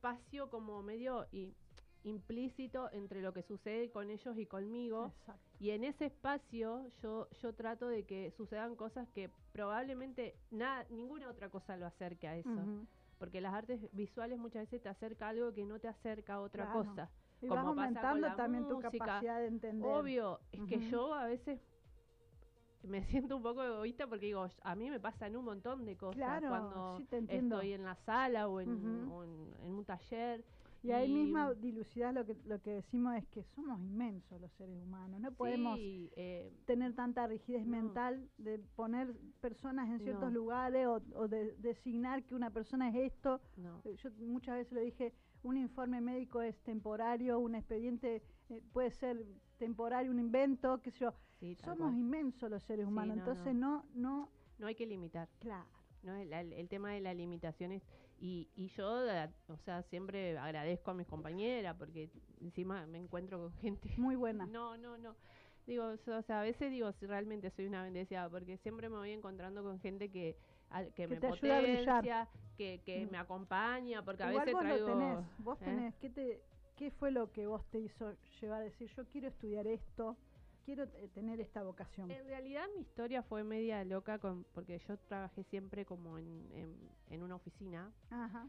espacio como medio implícito entre lo que sucede con ellos y conmigo. Exacto. Y en ese espacio yo trato de que sucedan cosas que probablemente ninguna otra cosa lo acerque a eso. Ujú. Porque las artes visuales muchas veces te acerca a algo que no te acerca a otra Claro. cosa. Y Como vas pasa con aumentando la también tu música. capacidad de entender. Obvio, es que Ujú. yo a veces me siento un poco egoísta porque digo, a mí me pasan un montón de cosas Claro, cuando sí, te entiendo. estoy en la sala o Ujú. en un taller. Y ahí misma, dilucidad, lo que decimos es que somos inmensos los seres humanos. No podemos sí, tener tanta rigidez no. mental de poner personas en ciertos No. lugares o de designar que una persona es esto. No. Yo muchas veces lo dije, un informe médico es temporario, un expediente puede ser temporario, un invento, qué sé yo. Sí, tal Somos cual. inmensos los seres Sí, humanos, no, entonces no. No hay que limitar. Claro. ¿No? El tema de la limitación es, y yo, o sea, siempre agradezco a mis compañeras porque encima me encuentro con gente Muy buena. No. Digo, o sea, a veces digo si realmente soy una bendecida porque siempre me voy encontrando con gente que me te ayuda a potencia, brillar. que me acompaña, porque Igual a veces vos traigo... lo tenés, vos tenés, ¿qué fue lo que vos te hizo llevar a decir, yo quiero estudiar esto, quiero tener esta vocación? En realidad mi historia fue media loca porque yo trabajé siempre como en una oficina. Ajá.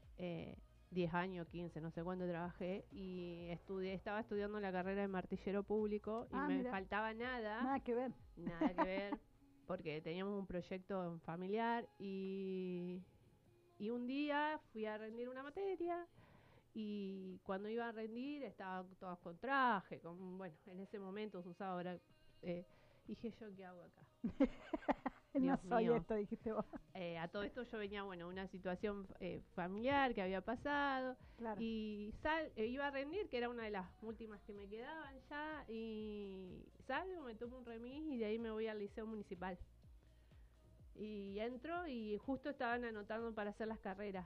10 años, 15, no sé cuándo trabajé y estaba estudiando la carrera de martillero público y me Mira. faltaba Nada que ver. Nada que ver, porque teníamos un proyecto familiar y un día fui a rendir una materia y cuando iba a rendir estaban todas con traje, bueno, en ese momento se usaba ahora, dije yo, ¿qué hago acá? No Dios soy mío. esto, dijiste vos. A todo esto yo venía, bueno, una situación familiar que había pasado. Claro. Y iba a rendir, que era una de las últimas que me quedaban ya, y salgo, me tomo un remis y de ahí me voy al liceo municipal. Y entro y justo estaban anotando para hacer las carreras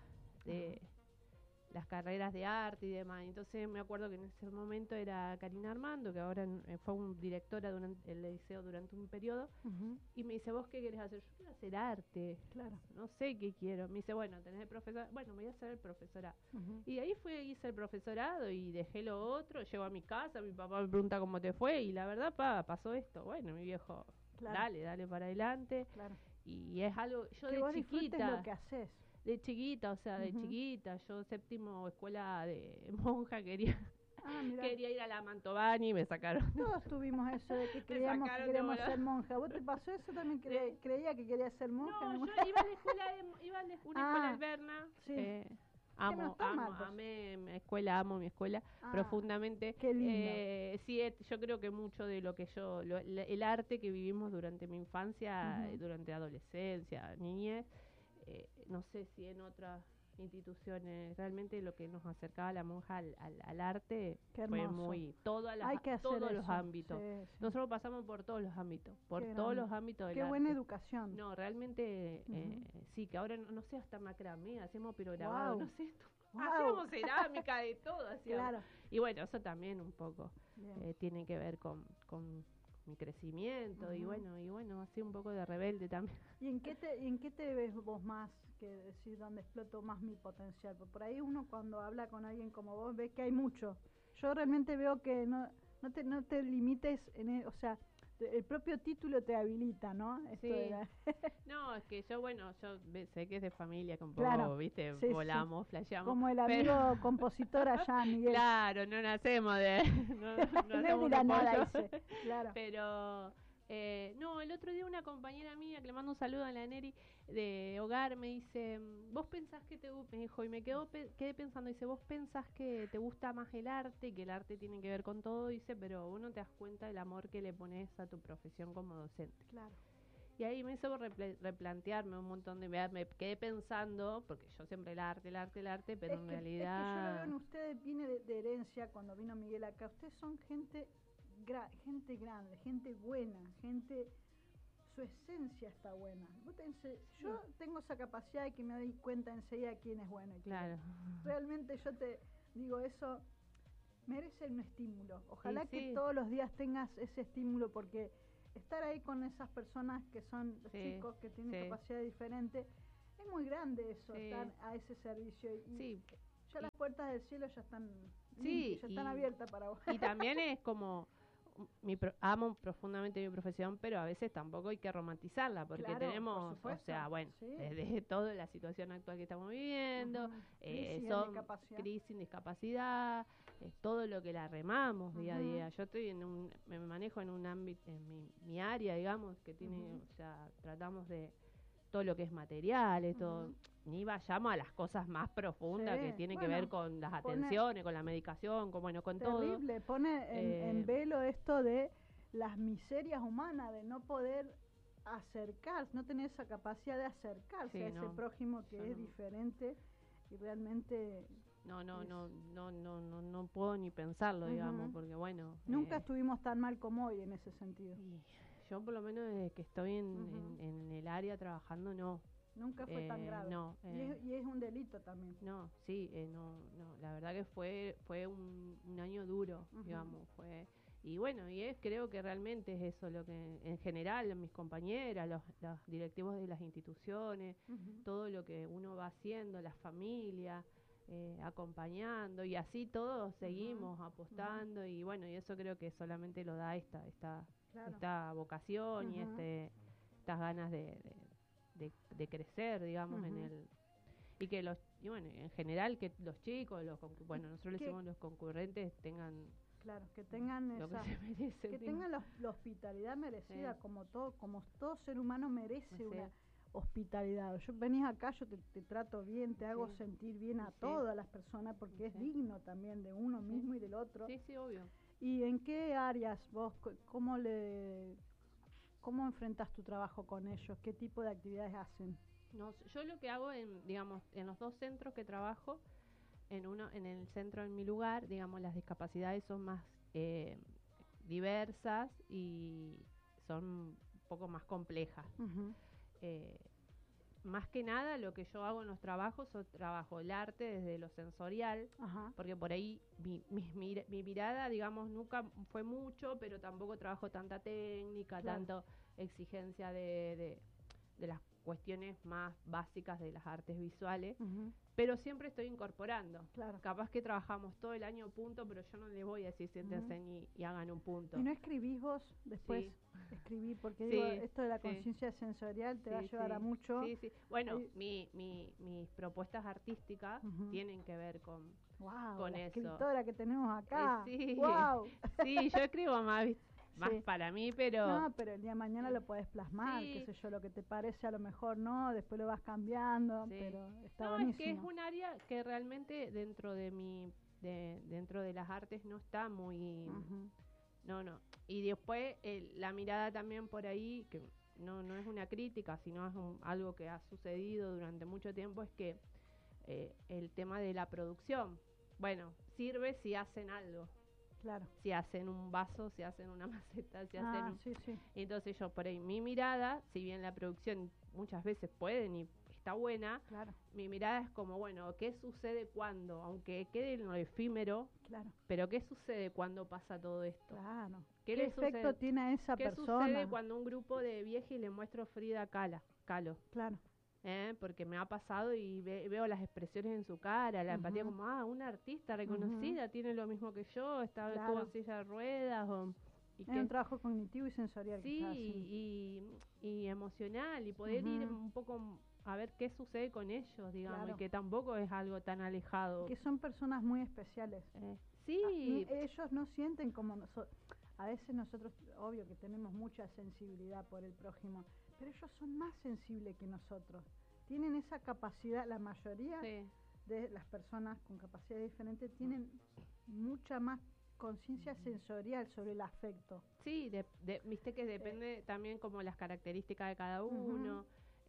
de arte y demás. Entonces me acuerdo que en ese momento era Karina Armando, que ahora fue directora del liceo durante un periodo, y me dice, ¿vos qué querés hacer? Yo quiero hacer arte. Claro. No sé qué quiero. Me dice, bueno, tenés el profesorado. Bueno, me voy a hacer el profesorado. Y ahí hice el profesorado y dejé lo otro, llego a mi casa, mi papá me pregunta cómo te fue, y la verdad, pasó esto. Bueno, mi viejo, claro. dale para adelante. Claro. Y es algo, yo que de vos chiquita... lo que haces. De chiquita, o sea, de chiquita, yo séptimo escuela de monja quería ir a la Mantovani y me sacaron. Todos tuvimos eso de que creíamos que queríamos ser monja. ¿Vos te pasó eso también? ¿Creía que querías ser monja? No, yo iba a la escuela una escuela alberna. Sí. Amé mi escuela profundamente. Qué lindo. Sí, yo creo que mucho de lo que el arte que vivimos durante mi infancia, durante adolescencia, niñez, no sé si en otras instituciones realmente lo que nos acercaba a la monja al arte fue muy todos los ámbitos. Sí. Nosotros pasamos por todos los ámbitos, todos los ámbitos del arte. Qué buena educación. No, realmente sí, que ahora no sé, hasta macramé, hacemos pirograbado, no sé, hacemos cerámica, de todo hacíamos. Claro. Y bueno, eso también un poco tiene que ver con mi crecimiento y bueno, así un poco de rebelde también. ¿Y en qué te ves vos más que decir dónde exploto más mi potencial? Porque por ahí uno cuando habla con alguien como vos ve que hay mucho. Yo realmente veo que no te limites o sea, el propio título te habilita, ¿no? Sí. No, es que yo sé que es de familia, que un poco, ¿viste? Volamos, flasheamos. Como el amigo compositor allá, Miguel. Claro, no nacemos no hacemos nada ese. Claro. Pero, no, el otro día una compañera mía, que le mando un saludo a la Neri, de Hogar, me dice, vos pensás que me dijo, y me quedé pensando, dice, vos pensás que te gusta más el arte, que el arte tiene que ver con todo, dice, pero uno te das cuenta del amor que le pones a tu profesión como docente. Claro. Y ahí me hizo replantearme un montón me quedé pensando, porque yo siempre el arte, pero en realidad... Es que yo lo veo en ustedes, viene de herencia, cuando vino Miguel acá, ustedes son gente grande, gente buena, su esencia está buena. Yo tengo esa capacidad de que me doy cuenta enseguida quién es bueno y quién. Claro. Realmente yo te digo, eso merece un estímulo. Ojalá que todos los días tengas ese estímulo, porque estar ahí con esas personas que son los chicos que tienen capacidad diferente, es muy grande eso, estar a ese servicio. Y Ya las puertas del cielo ya están sí, ya están abiertas para vos. Y también es como, amo profundamente mi profesión, pero a veces tampoco hay que romantizarla, porque Claro, tenemos, por o sea, bueno, sí. desde toda la situación actual que estamos viviendo, son crisis, discapacidad, todo lo que la remamos día a día. Yo estoy me manejo en un ámbito, en mi área, digamos, que tiene, o sea, tratamos de todo lo que es materiales, todo, ni vayamos a las cosas más profundas que tienen que ver con las atenciones, con la medicación, con todo. Terrible, pone en velo esto de las miserias humanas, de no poder acercarse, no tener esa capacidad de acercarse a ese prójimo que es diferente y realmente... No puedo ni pensarlo, digamos, porque bueno... Nunca estuvimos tan mal como hoy en ese sentido. Yo por lo menos desde que estoy en el área trabajando, no. Nunca fue tan grave. No. Y es un delito también. No, sí, no. La verdad que fue un año duro, digamos, y bueno, creo que realmente es eso lo que, en general, mis compañeras, los directivos de las instituciones, todo lo que uno va haciendo, las familias, acompañando, y así todos seguimos apostando, y bueno, y eso creo que solamente lo da esta vocación y estas ganas de crecer, digamos, y bueno, en general que los chicos, nosotros le decimos los concurrentes tengan que tengan lo que se merecen, que tengan la hospitalidad merecida, como todo ser humano merece una hospitalidad. Venís acá, yo te trato bien, te hago sentir bien a todas las personas, porque es digno también de uno mismo y del otro. Sí, obvio. ¿Y en qué áreas vos, cómo enfrentas tu trabajo con ellos? ¿Qué tipo de actividades hacen? No, yo lo que hago en los dos centros que trabajo, en el centro en mi lugar, digamos, las discapacidades son más diversas y son un poco más complejas. Más que nada lo que yo hago en los trabajos, yo trabajo el arte desde lo sensorial, porque por ahí mi mirada, digamos, nunca fue mucho, pero tampoco trabajo tanta técnica, tanto exigencia de las cuestiones más básicas de las artes visuales, pero siempre estoy incorporando. Capaz que trabajamos todo el año punto, pero yo no les voy a decir siéntense y hagan un punto. ¿Y no escribís vos después? Escribí, porque digo, esto de la conciencia sensorial te va a llevar a mucho. Bueno, mis propuestas artísticas tienen que ver con la eso. Escritora que tenemos acá. Sí, yo escribo más para mí, pero... No, pero el día de mañana lo podés plasmar, qué sé yo, lo que te parece a lo mejor no, después lo vas cambiando, pero está buenísimo. Es que es un área que realmente dentro de dentro de las artes no está muy... No. Y después la mirada también por ahí, que no es una crítica, sino es algo que ha sucedido durante mucho tiempo, es que el tema de la producción, bueno, sirve si hacen algo. Si hacen un vaso, si hacen una maceta, si hacen... Entonces yo por ahí, mi mirada, si bien la producción muchas veces pueden y está buena, mi mirada es como, bueno, ¿qué sucede cuando? Aunque quede en lo efímero, pero ¿qué sucede cuando pasa todo esto? ¿Qué efecto tiene a esa persona? ¿Qué sucede cuando un grupo de viejas le muestro Frida Kahlo? Porque me ha pasado y veo las expresiones en su cara, la empatía, como, una artista reconocida, tiene lo mismo que yo, estuvo en silla de ruedas. Es un trabajo cognitivo y sensorial. Y emocional, y poder ir un poco a ver qué sucede con ellos, digamos, y que tampoco es algo tan alejado. Que son personas muy especiales. Ellos no sienten como nosotros. A veces nosotros, obvio que tenemos mucha sensibilidad por el prójimo, pero ellos son más sensibles que nosotros. Tienen esa capacidad, la mayoría de las personas con capacidades diferentes tienen mucha más conciencia sensorial sobre el afecto. Sí, viste que depende también como las características de cada uno.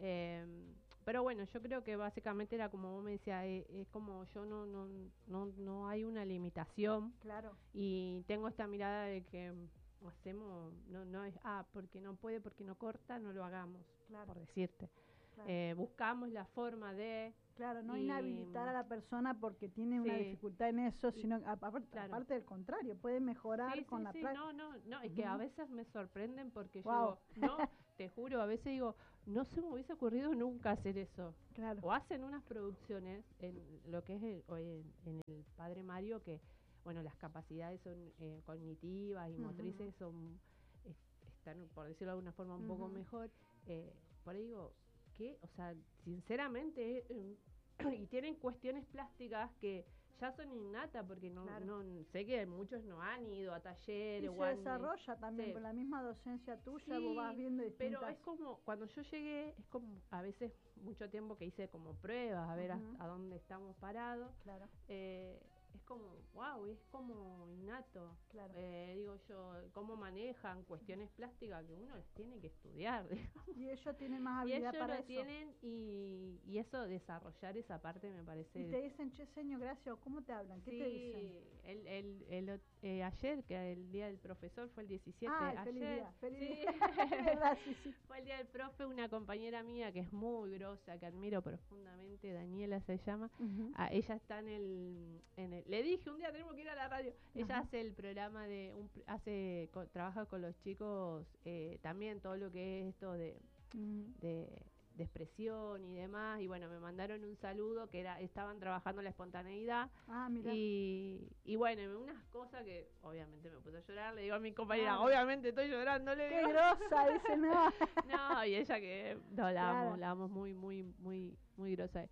Pero bueno, yo creo que básicamente era como vos me decías, es como yo no hay una limitación. Y tengo esta mirada de que hacemos, no es, porque no puede, porque no corta, no lo hagamos, por decirte. Buscamos la forma de, Claro, no Y, inhabilitar a la persona porque tiene una sí. dificultad en eso, Y- sino claro. aparte del contrario, puede mejorar Sí, con sí, la sí, práctica. no, es que a veces me sorprenden porque yo Wow, digo, no, te juro, a veces digo, no se me hubiese ocurrido nunca hacer eso. claro. O hacen unas producciones en lo que es en el Padre Mario, que, bueno, las capacidades son cognitivas y motrices son, están, por decirlo de alguna forma, un poco mejor. Por ahí digo, ¿qué? O sea, sinceramente, y tienen cuestiones plásticas que ya son innatas, porque Claro. no sé que muchos no han ido a Y talleres se o han... desarrolla también sí. con la misma docencia tuya, vos vas Sí, viendo pero distintas. es como, cuando yo llegué, es como a veces mucho tiempo que hice como pruebas, a ver a dónde estamos parados. Claro, Es como, wow, es como innato. claro. Digo yo, cómo manejan cuestiones plásticas que uno las tiene que estudiar, digamos. Y ellos tienen más Y habilidad ellos para lo eso. tienen y eso, desarrollar esa parte me parece... Y te dicen, che, señor, gracias, ¿cómo te hablan? ¿Qué te dicen? Ayer, que el día del profesor fue el 17, Ah, ayer, feliz día, feliz sí. día. ¿Verdad? Sí, sí. Fue el día del profe, una compañera mía que es muy grosa, que admiro profundamente, Daniela se llama. Ella está en el... Le dije, un día tenemos que ir a la radio. Ella hace el programa trabaja con los chicos, también todo lo que es esto de expresión y demás, y bueno, me mandaron un saludo que estaban trabajando la espontaneidad. Ah, mira. Y bueno, unas cosas que obviamente me puse a llorar, le digo a mi compañera, Claro. obviamente estoy llorando, le Qué digo. grosa, dice, no. No, y ella que no, Claro. la amo muy, muy, muy, muy grosa.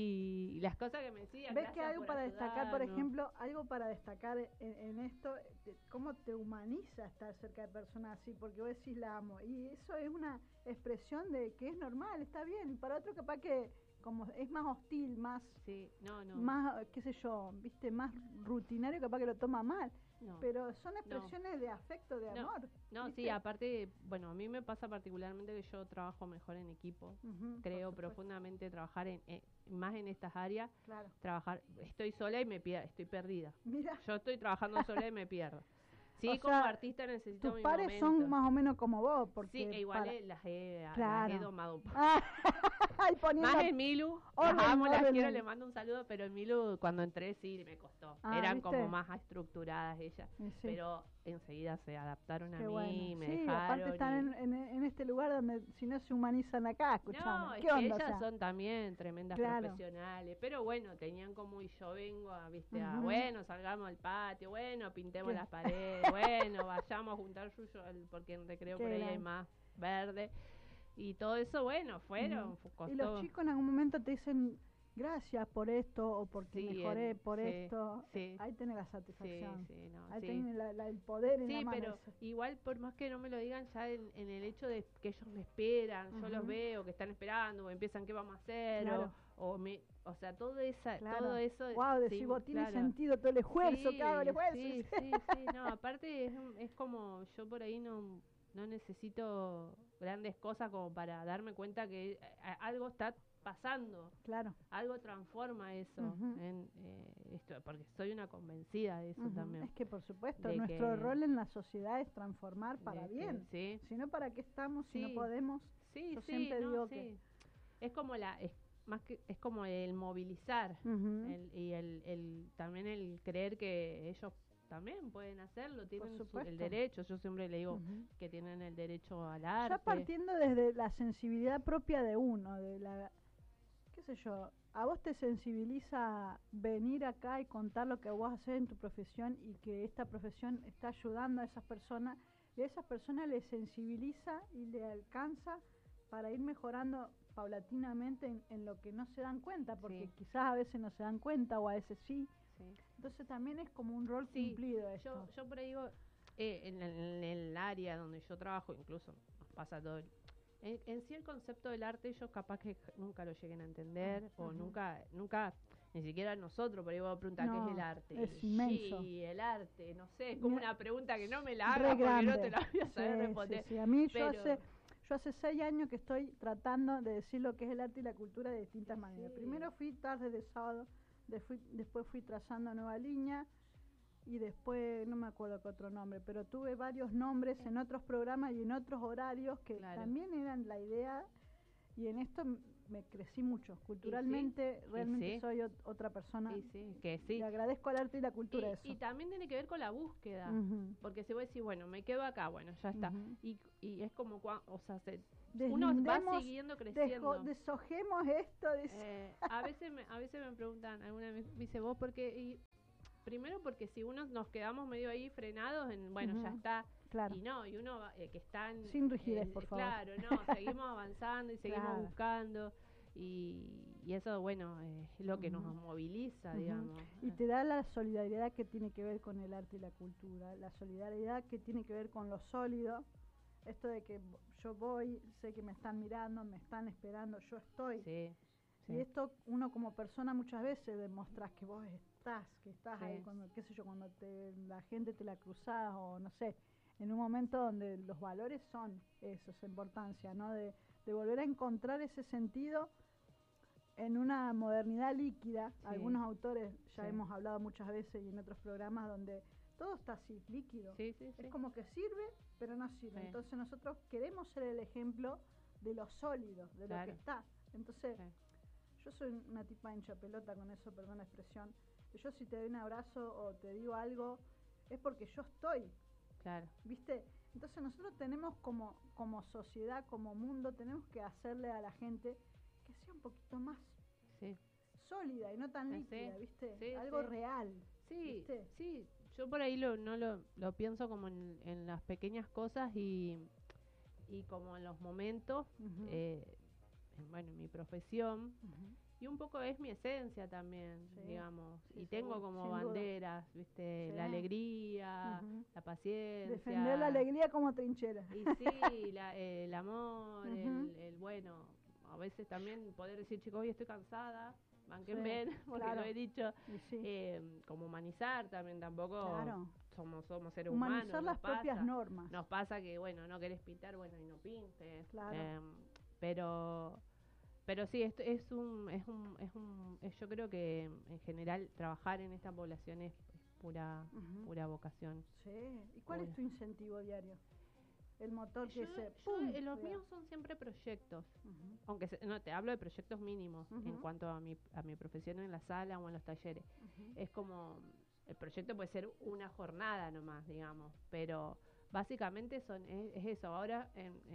Y las cosas que me decían, ¿Ves que gracias algo por para destacar, por ayudarnos. ejemplo, algo para destacar en esto, cómo te humaniza estar cerca de personas así, porque vos decís la amo, y eso es una expresión de que es normal, está bien, y para otro capaz que como es más hostil, más, Sí, no. más, qué sé yo, viste, más rutinario, capaz que lo toma mal, No. pero son expresiones de afecto, de amor. No, ¿viste? sí, aparte, bueno, a mí me pasa particularmente que yo trabajo mejor en equipo. Creo profundamente trabajar más en estas áreas. Claro. Estoy sola y estoy perdida. Mira. Yo estoy trabajando sola y me pierdo. Sí, O como sea, artista necesito tus mi pares momento. son más o menos como vos, porque Sí, igual las claro. he domado un poco. Ay, poniendo... Más el Milu, orden, las amo, las orden. quiero, le mando un saludo, pero el Milu cuando entré sí me costó. Eran ¿viste? como más estructuradas ellas, Sí. pero enseguida se adaptaron a Qué mí, bueno. me Sí, dejaron. aparte están en este lugar donde si no se humanizan acá, escuchame. No, es ¿Qué que onda? ellas O sea, son también tremendas claro. profesionales, pero bueno, tenían como, y yo vengo bueno, salgamos al patio, bueno, pintemos las paredes, bueno, vayamos a juntar suyo, porque en recreo por ahí hay más verde, y todo eso, bueno, costó. Y los chicos en algún momento te dicen, gracias por esto, o porque mejoré por esto, ahí tenés la satisfacción, ahí tenés el poder en la mano. Sí, pero igual por más que no me lo digan, ya en el hecho de que ellos me esperan, yo los veo, que están esperando, o empiezan qué vamos a hacer, claro. O sea, todo eso. Wow, decís vos, tiene sentido todo el esfuerzo que hago, el esfuerzo. Sí, no, aparte es como, yo por ahí no necesito grandes cosas como para darme cuenta que algo está pasando. Claro. Algo transforma eso, esto, porque soy una convencida de eso también. Es que por supuesto, nuestro rol en la sociedad es transformar para bien. Sí. Si no, ¿para qué estamos si no podemos? Yo siempre digo que es como es como el movilizar y también el creer que ellos también pueden hacerlo, tienen el derecho. Yo siempre le digo que tienen el derecho al arte. Ya partiendo desde la sensibilidad propia de uno, de la, qué sé yo, a vos te sensibiliza venir acá y contar lo que vos haces en tu profesión y que esta profesión está ayudando a esas personas, y a esas personas les sensibiliza y le alcanza para ir mejorando paulatinamente en lo que no se dan cuenta, porque quizás a veces no se dan cuenta o a veces sí. Entonces también es como un rol cumplido esto. Yo por ahí digo, en el área donde yo trabajo, incluso nos pasa todo. En sí el concepto del arte ellos capaz que nunca lo lleguen a entender, o nunca, ni siquiera nosotros, por ahí vos preguntás qué es el arte. Es inmenso. Sí, el arte, no sé, es como una pregunta que no me la hagas porque no te la voy a saber responder. Sí. A mí yo hace 6 años que estoy tratando de decir lo que es el arte y la cultura de distintas maneras. Primero fui tarde de sábado, después fui trazando nueva línea, y después no me acuerdo qué otro nombre, pero tuve varios nombres en otros programas y en otros horarios que también eran la idea, y en esto me crecí mucho. Culturalmente, realmente soy otra persona. Le agradezco al arte y la cultura eso. Y también tiene que ver con la búsqueda. Porque si vos decís, bueno, me quedo acá, bueno, ya está. Y es como, o sea, uno va siguiendo creciendo. Deshojemos esto. A veces me preguntan, alguna vez me dice, vos, ¿por qué? Primero porque si nos quedamos medio ahí frenados, bueno, ya está. Claro. Y uno que están... Sin rigidez, por favor. Claro, no, seguimos avanzando y seguimos buscando. Y eso, bueno, es lo que nos moviliza, digamos. Y te da la solidaridad que tiene que ver con el arte y la cultura, la solidaridad que tiene que ver con lo sólido. Esto de que yo voy, sé que me están mirando, me están esperando, yo estoy. Sí. Y esto uno como persona muchas veces demostrás que vos estás ahí, cuando, qué sé yo, cuando la gente te la cruzás o no sé, en un momento donde los valores son eso, esa importancia, ¿no? De volver a encontrar ese sentido en una modernidad líquida. Algunos autores, ya hemos hablado muchas veces y en otros programas, donde todo está así, líquido. Es como que sirve, pero no sirve. Entonces nosotros queremos ser el ejemplo de lo sólido, de lo que está. Entonces... Yo soy una tipa hincha pelota con eso, perdón la expresión. Yo si te doy un abrazo o te digo algo, es porque yo estoy. Claro. ¿Viste? Entonces nosotros tenemos como sociedad, como mundo, tenemos que hacerle a la gente que sea un poquito más sólida y no tan líquida, ¿viste? Algo real. Sí, ¿viste? Sí. Yo por ahí lo pienso como en las pequeñas cosas y como en los momentos. Bueno, mi profesión, y un poco es mi esencia también, digamos, y tengo como banderas, ¿viste? La alegría, la paciencia. Defender la alegría como trinchera. Y sí, el amor, el bueno, a veces también poder decir, chicos, hoy estoy cansada, banquenme, porque lo he dicho, como humanizar también, tampoco somos seres humanos. Humanizar las propias normas. Nos pasa que, bueno, no querés pintar, bueno, y no pintes. Claro. Pero sí, esto yo creo que en general trabajar en esta población es pura vocación. Sí. ¿Y cuál es tu incentivo diario? El motor que los míos son siempre proyectos, aunque no te hablo de proyectos mínimos en cuanto a mi profesión en la sala o en los talleres. Es como el proyecto puede ser una jornada nomás, digamos, pero básicamente es eso. Ahora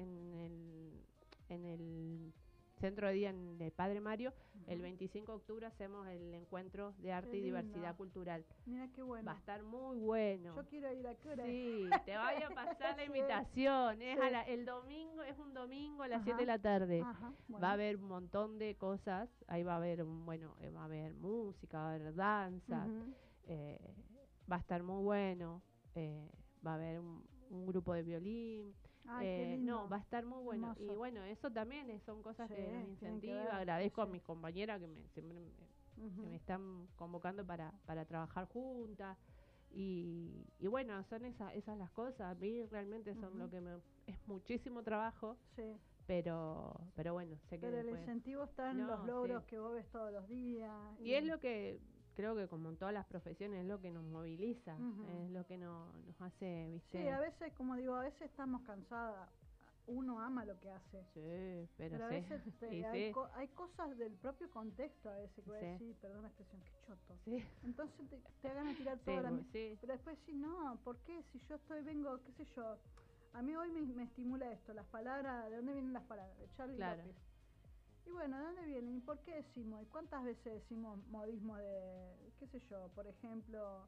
en el Centro de Día del Padre Mario, el 25 de octubre hacemos el encuentro de arte y diversidad cultural. Mira qué bueno. Va a estar muy bueno. Yo quiero ir a qué hora. Sí, te vaya a pasar la invitación. Es el domingo, es un domingo a las 7 de la tarde. Va a haber un montón de cosas. Ahí va a haber, va a haber música, va a haber danza. Va a estar muy bueno. Va a haber un grupo de violín. Va a estar muy bueno. Hermoso. Y bueno, eso también son cosas que nos incentivan. Agradezco a mis compañeras que siempre me están convocando para trabajar juntas. Y bueno, son esas las cosas. A mí realmente son lo que es muchísimo trabajo. Pero bueno, sé que el incentivo está en los logros que vos ves todos los días. Y es lo que creo que como en todas las profesiones es lo que nos moviliza, es lo que nos hace, ¿viste? Sí, a veces, como digo, a veces estamos cansadas. Uno ama lo que hace. Sí, pero a veces hay cosas del propio contexto a veces que voy a decir, perdón la expresión, que choto. Entonces te hagan a tirar toda la... Pero después sí, no, ¿por qué? Si yo vengo, qué sé yo, a mí hoy me estimula esto, las palabras, ¿de dónde vienen las palabras? De Charlie López. Y bueno, ¿de dónde vienen? ¿Y por qué decimos? ¿Y cuántas veces decimos modismo de, qué sé yo, por ejemplo,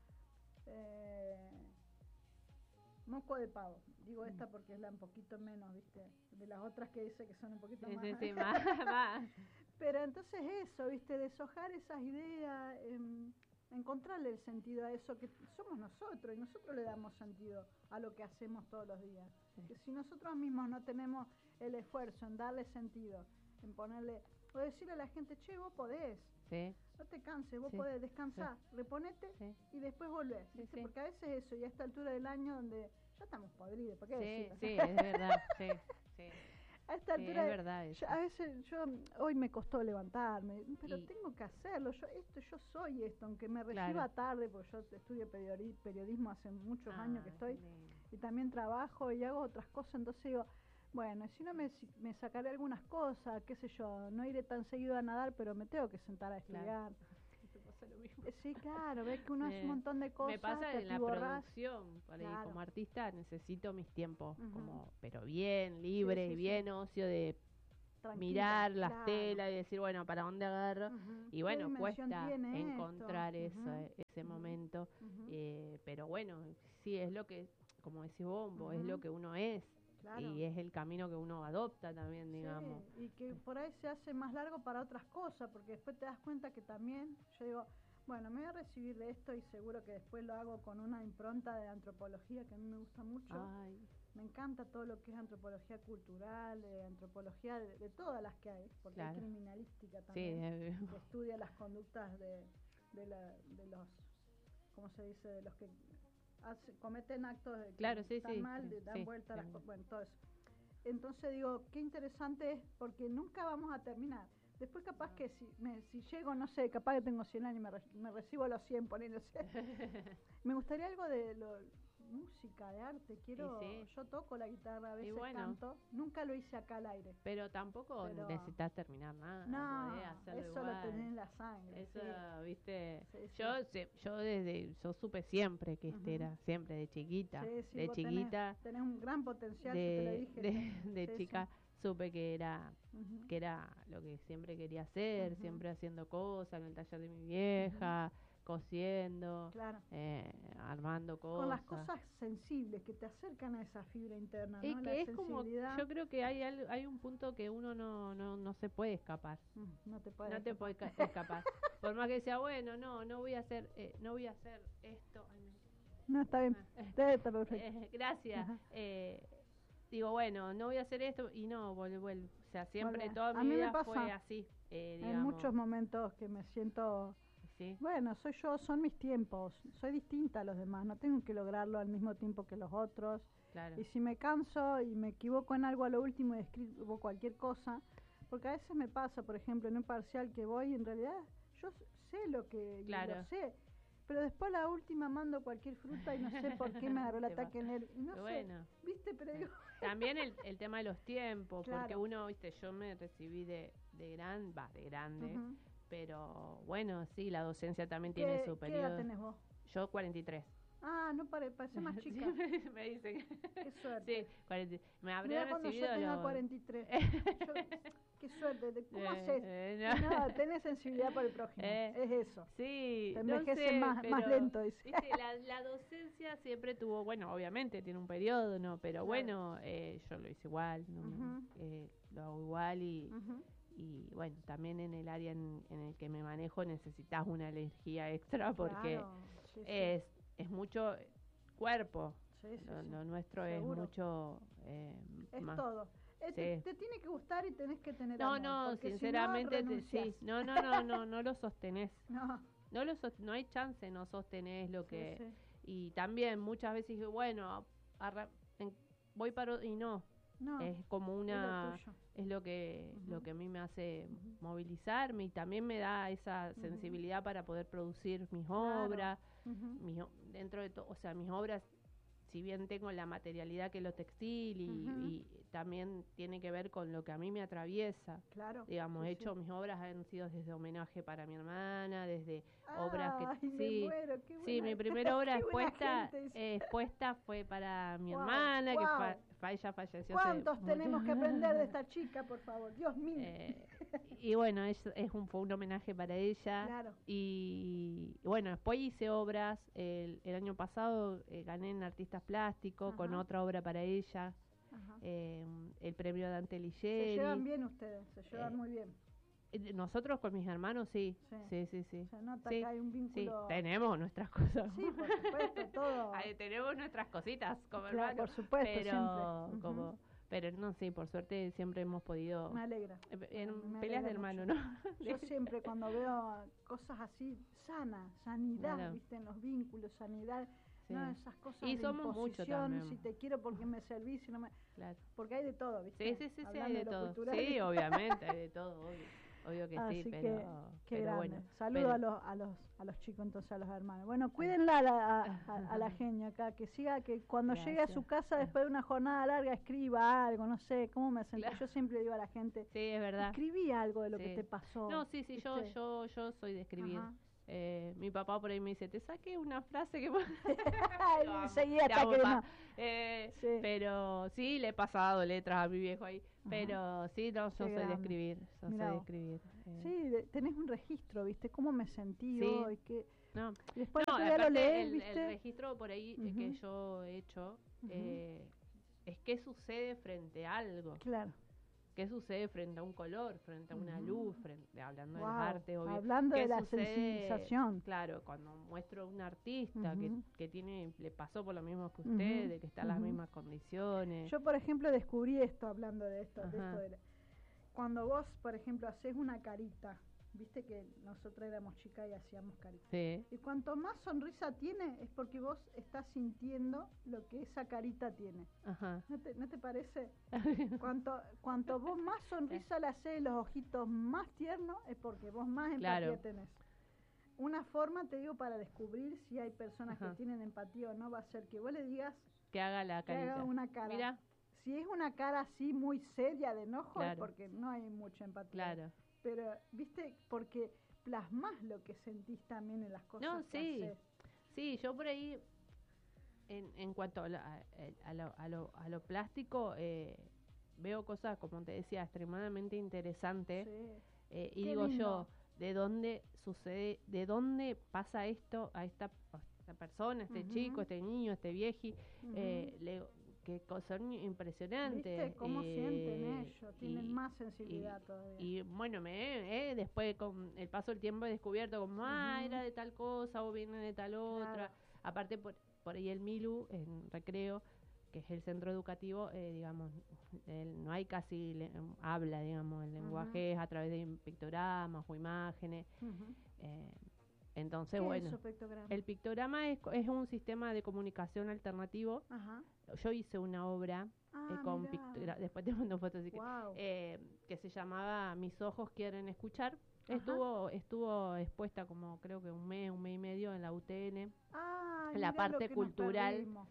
moco de pavo? Digo esta porque es la un poquito menos, ¿viste? De las otras que dice que son un poquito más. Sí, más. Pero entonces eso, ¿viste? Deshojar esas ideas, encontrarle el sentido a eso que somos nosotros, y nosotros le damos sentido a lo que hacemos todos los días. Que si nosotros mismos no tenemos el esfuerzo en darle sentido, en ponerle, o decirle a la gente, che, vos podés, no te canses, vos podés descansar, reponete y después volvés, ¿viste? Porque a veces eso, y a esta altura del año donde ya estamos podridos, ¿por qué decirlo? Sí, es verdad, A esta altura, es verdad eso. A veces hoy me costó levantarme, pero tengo que hacerlo, yo soy esto, aunque me reciba tarde, porque yo estudio periodismo hace muchos años que estoy, y también trabajo y hago otras cosas, entonces digo, bueno, si no me sacaré algunas cosas, qué sé yo, no iré tan seguido a nadar, pero me tengo que sentar a estudiar. Te pasa lo mismo. Sí, claro, ves que uno hace un montón de cosas. Me pasa te en la atiborrás. producción, por ahí, Claro. como artista necesito mis tiempos, Ujú. como, pero bien, libre, Sí, sí, bien sí. ocio de Tranquila, mirar las claro. telas y decir, bueno, ¿para dónde agarro? Ujú. Y ¿Qué bueno, dimensión cuesta tiene encontrar esto? Ujú, ese ujú, momento, ujú, pero bueno, sí, es lo que, como decís vos, es lo ujú. que uno es Claro. y es el camino que uno adopta también, digamos. Sí, y que por ahí se hace más largo para otras cosas, porque después te das cuenta que también, yo digo, bueno, me voy a recibir de esto y seguro que después lo hago con una impronta de antropología que a mí me gusta mucho. Ay, Me encanta todo lo que es antropología cultural, antropología de todas las que hay, porque hay claro. criminalística Sí, también, que estudia las conductas de los, ¿cómo se dice? De los que cometen actos de que claro, sí, están sí, mal, dan sí, vuelta a las cosas, bueno, todo eso. Entonces digo, qué interesante es, porque nunca vamos a terminar. Después capaz que si llego, no sé, capaz que tengo 100 años y me recibo a los 100, poniéndose. Me gustaría algo de música, de arte. Quiero, sí. yo toco la guitarra, a veces bueno, canto. Nunca lo hice acá al aire. pero tampoco Pero necesitas terminar nada, no, podés hacerlo eso igual. lo tenés en la sangre. Eso, Sí. viste, Sí, sí. yo supe siempre que este Ujú. era, siempre de chiquita, Sí, de vos chiquita, tenés un gran potencial, yo te lo dije. de Sí, chica supe Ujú. que era lo que siempre quería hacer, Ujú. siempre haciendo cosas en el taller de mi vieja, cosiendo, Claro. armando Con las cosas. cosas sensibles que te acercan a esa fibra interna, Y ¿no? La que es como, sensibilidad. yo creo que hay un punto que uno no se puede escapar. No te puedes No te puedes escapar. Por más que sea bueno, no voy a hacer esto. Ay, No, está bien. Está perfecto. gracias. Ajá. Digo, bueno, no voy a hacer esto y no, vuelvo. O sea, siempre Volvé. toda A mi mí me vida pasa fue así, en digamos. muchos momentos que me siento, Sí, bueno, soy yo, son mis tiempos, soy distinta a los demás, no tengo que lograrlo al mismo tiempo que los otros. claro. Y si me canso y me equivoco en algo a lo último y escribo cualquier cosa, porque a veces me pasa, por ejemplo, en un parcial que voy, en realidad yo sé lo que Claro. lo sé, pero después a la última mando cualquier fruta y no sé por qué me agarró el ataque en él. Y no Bueno. sé, ¿viste? Pero digo, También el tema de los tiempos, Claro. porque uno, viste, yo me recibí de grande, ujú. pero bueno, sí, la docencia también tiene su ¿Qué edad periodo. tenés vos? Yo 43. Ah, no parece más Sí, chica. me dicen. Qué suerte. Sí, 40. Me habré Mira cuando yo recibido tenga los... 43. Yo, qué suerte. ¿Cómo haces? no. No, tenés sensibilidad por el prójimo. Es eso. Sí, Te no envejece sé, más pero, lento, dice. viste, la docencia siempre tuvo, bueno, obviamente tiene un periodo, ¿no? Pero Claro. bueno, yo lo hice igual, ¿no? Ujú. Lo hago igual Ujú. y bueno, también en el área en el que me manejo necesitas una energía extra porque Claro. Sí, es mucho cuerpo. sí, Lo nuestro Seguro. es mucho Es más. todo. Sí. Te tiene que gustar y tenés que tener No, amor. Porque sinceramente si no, renunciás. sí. No lo sostenés. No. No hay chance, no sostenés lo que... Sí. Y también muchas veces dije, bueno, voy para... Y no, No. es como Es lo una... tuyo. Es lo que, Ujú. lo que a mí me hace Ujú. movilizarme y también me da esa Ujú. sensibilidad para poder producir mis Claro. obras, Ujú. dentro de todo, o sea, mis obras, si bien tengo la materialidad que es lo textil Ujú. y también tiene que ver con lo que a mí me atraviesa. Claro. Digamos, Sí, he hecho sí. mis obras han sido desde homenaje para mi hermana, desde Ay, obras que me muero, qué buena. sí, mi primera obra qué buena expuesta gente. expuesta fue para mi Wow, hermana, que wow. ella falleció ¿Cuántos hace tenemos mucho. que aprender de esta chica, por favor? Dios mío. Y bueno, fue un homenaje para ella. Claro. Y bueno, después hice obras. El año pasado gané en Artistas Plásticos con Ajá. otra obra para ella. Ajá. El premio Dante Se Ligieri. llevan bien ustedes, se llevan muy bien. Nosotros con mis hermanos sí. Sí. Sí. Se nota Sí, que hay un vínculo. sí, tenemos nuestras cosas. Sí, por supuesto, todo. Tenemos nuestras cositas, como Claro, hermano. por supuesto, pero siempre. como pero no, sí, por suerte siempre hemos podido Me alegra. en Me peleas de alegra hermano, mucho. ¿no? Yo siempre cuando veo cosas así, sanidad, Claro. ¿viste? En los vínculos, sanidad. Sí. No, esas cosas Y de somos mucho imposición, también. si te quiero porque me servís, si no me... Claro. Porque hay de todo, ¿viste? Sí, Hablando hay de lo todo. cultural. Sí, obviamente, hay de todo, obvio. obvio que Así sí, que, pero qué grande. bueno. Saludo Pero, a los chicos, entonces a los hermanos. Bueno, cuídenla a la genia acá, que siga, que cuando llegue a su gracias. casa después de una jornada larga escriba algo, no sé, cómo me sentí. Claro. Yo siempre digo a la gente, Sí, es verdad. escribí algo de lo que Sí. te pasó. No, sí, sí, ¿viste? yo soy de escribir. Ajá. Mi papá por ahí me dice, te saqué una frase que... Lo amo, Enseguida te está amo, queriendo. pa. Sí. Pero sí, le he pasado letras a mi viejo ahí. Ajá. Pero sí, no, yo Qué soy de grande. escribir. Yo Mirá soy de vos. escribir. Sí, tenés un registro, ¿viste? ¿Cómo me sentí Sí. hoy? No, Y después no, otro día lo aparte lees, el ¿viste? registro por ahí que Ujú, yo he hecho ujú. es qué sucede frente a algo. Claro. ¿Qué sucede frente a un color, frente a una Ujú. luz, hablando de las Wow. artes, obvio? Hablando ¿Qué de la sucede? sensibilización. Claro, cuando muestro a un artista Ujú, que tiene, le pasó por lo mismo que ujú, usted, de que está en las ujú. mismas condiciones. Yo, por ejemplo, descubrí esto, hablando de esto, Ajá. cuando vos, por ejemplo, haces una carita, viste que nosotros éramos chicas y hacíamos caritas. Sí, Y cuanto más sonrisa tiene, es porque vos estás sintiendo lo que esa carita tiene. ajá. ¿No te parece? Cuanto vos más sonrisa le haces, los ojitos más tiernos, es porque vos más empatía Claro. tenés. Una forma, te digo, para descubrir si hay personas Ajá. que tienen empatía o no, va a ser que vos le digas Que haga la que haga carita. una cara. Mira, Si es una cara así muy seria de enojo, es claro, porque no hay mucha empatía. claro. Pero, viste, porque plasmás lo que sentís también en las cosas No, que sí. haces. Sí, yo por ahí, en cuanto a lo plástico, veo cosas, como te decía, extremadamente interesantes. Sí. Y Qué digo lindo. yo, ¿de dónde sucede, de dónde pasa esto a esta persona, a este Ujú. chico, a este niño, a este vieji? Ujú. Que son impresionantes. ¿Viste cómo sienten ellos? Tienen y, más sensibilidad todavía. y bueno, después con el paso del tiempo he descubierto como, Ujú. era de tal cosa o viene de tal otra. Claro. Aparte, por ahí el Milu, en Recreo, que es el centro educativo, digamos, no hay casi habla, digamos, el lenguaje es a través de pictogramas o imágenes. Ujú. eh, entonces, ¿Qué bueno, es eso, pictograma? el pictograma es un sistema de comunicación alternativo. Ajá. Yo hice una obra con Mirá. pictogramas, después te mando fotos, así Wow. que se llamaba Mis ojos quieren escuchar. Ajá. Estuvo expuesta como creo que un mes y medio en la UTN. Ah, La mirá lo parte que nos cultural perdimos.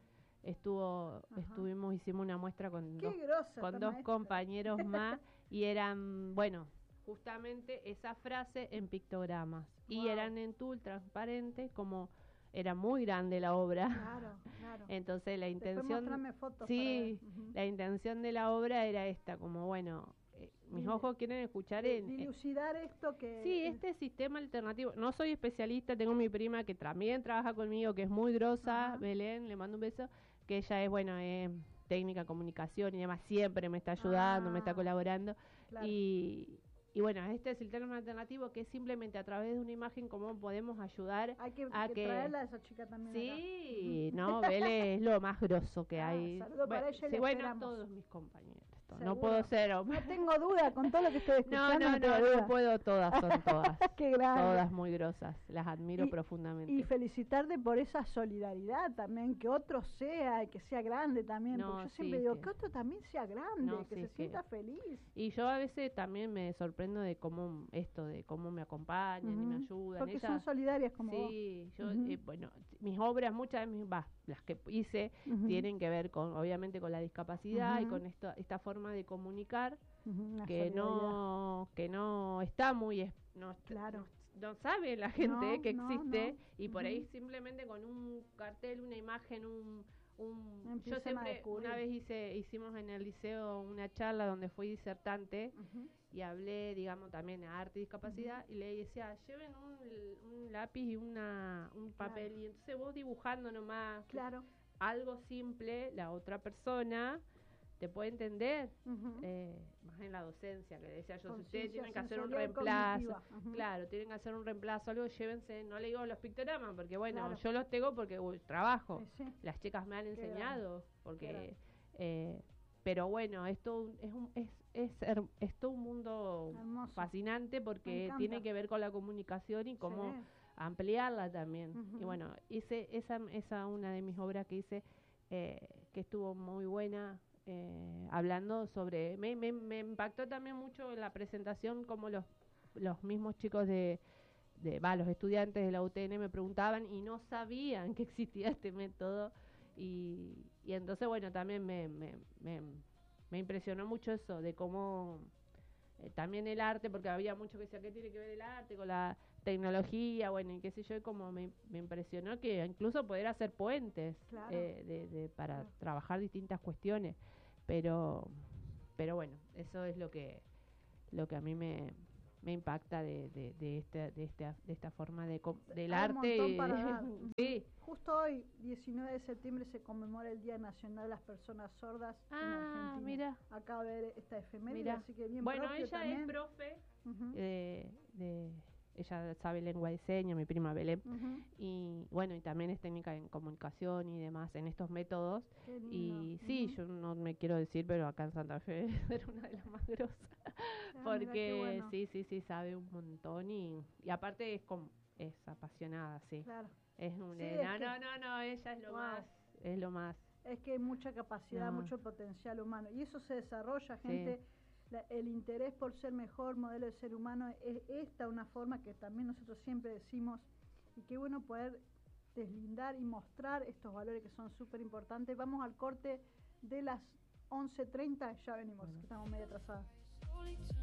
Hicimos una muestra con Qué grosa con esta dos maestra. compañeros más y eran, bueno, justamente esa frase en pictogramas. Y Wow. eran en tul transparente, como era muy grande la obra. Claro, claro. Entonces la Después intención, mostrame fotos sí, para ver. Ujú. la intención de la obra era esta, como bueno, mis Dile, ojos quieren escuchar dilucidar esto que... sí, este sistema alternativo. No soy especialista, tengo mi prima que también trabaja conmigo, que es muy grosa, Ajá. Belén, le mando un beso, que ella es, bueno, es técnica comunicación y demás, siempre me está ayudando, me está Ah, colaborando. claro. Y bueno, este es el sistema alternativo que es simplemente a través de una imagen cómo podemos ayudar Hay que a que... traerla a esa chica también acá. Sí, no, Belén es lo más grosso que Ah, hay. saludo para ella y sí, la bueno, esperamos. todos mis compañeros. No Seguro. puedo ser... No tengo duda, con todo lo que estoy No, escuchando, no, tengo no, duda. no puedo, todas son todas. Qué grande. Todas muy grosas, las admiro Y profundamente. Y felicitarte por esa solidaridad también, que otro sea, y que sea grande también, No, porque yo sí, siempre digo, que- que otro también sea grande, No, que sí, se que- sienta feliz. Y yo a veces también me sorprendo de cómo de cómo me acompañan y me Ujú. ayudan. Porque Ellas, son solidarias como vos. sí, yo, Ujú. bueno, mis obras, muchas de mis, las que hice, Ujú. tienen que ver con, obviamente, con la discapacidad y Ujú. con esta forma de comunicar Ujú, una que solidaridad. que no está muy, Claro. no sabe la gente No, que no, existe no. y por ahí Ujú. simplemente con un cartel, una imagen, yo Empiezan a siempre, descubrir. una vez hicimos en el liceo una charla donde fui disertante Ujú. y hablé, digamos, también de arte y discapacidad y le decía, lleven un lápiz y un papel Claro. y entonces vos dibujando nomás Claro. algo simple, la otra persona te puede entender. Ujú. Más en la docencia, que decía yo, si ustedes Conciencia tienen que hacer un sensorial reemplazo, cognitiva. Ujú. claro, tienen que hacer un reemplazo, algo, llévense, no le digo los pictogramas, porque bueno, Claro. yo los tengo porque trabajo, Sí. las chicas me han Qué enseñado, Qué porque, grande. pero bueno, esto es todo un mundo Hermoso. fascinante Me porque encanta. tiene que ver con la comunicación y cómo Sí. ampliarla también. Ujú. Y bueno, hice esa una de mis obras que hice, que estuvo muy buena, hablando sobre, me impactó también mucho en la presentación como los mismos chicos los estudiantes de la UTN me preguntaban y no sabían que existía este método y entonces bueno, también me impresionó mucho eso de cómo también el arte, porque había mucho que decía, ¿qué tiene que ver el arte con la tecnología? Bueno, y qué sé yo, y como me impresionó que incluso poder hacer puentes Claro. para Claro. trabajar distintas cuestiones, pero bueno, eso es lo que a mí me impacta de esta forma del Hay un arte. montón para dar. Sí. Justo hoy, 19 de septiembre, se conmemora el Día Nacional de las Personas Sordas en Argentina. Mira. Acabo de ver esta efeméride, Mira. así que bien Bueno, propio ella también. es profe ella sabe lengua de señas, mi prima Belén, y bueno, y también es técnica en comunicación y demás, en estos métodos. Qué lindo. Y sí, yo no me quiero decir, pero acá en Santa Fe era una de las más grosas, porque mira, qué bueno. sí, sabe un montón y aparte es apasionada, sí. Claro. Es Sí, ella es lo wow. más, es lo más. Es que hay mucha capacidad, mucho potencial humano, y eso se desarrolla, gente. Sí. El interés por ser mejor modelo de ser humano es esta una forma que también nosotros siempre decimos, y qué bueno poder deslindar y mostrar estos valores que son súper importantes. Vamos al corte de las 11:30, ya venimos, que estamos medio atrasadas.